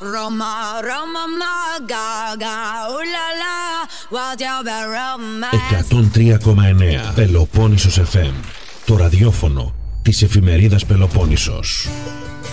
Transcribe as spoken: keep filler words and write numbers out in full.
εκατόν τρία κόμμα εννέα Πελοπόννησος εφ εμ, το ραδιόφωνο της εφημερίδας Πελοπόννησος.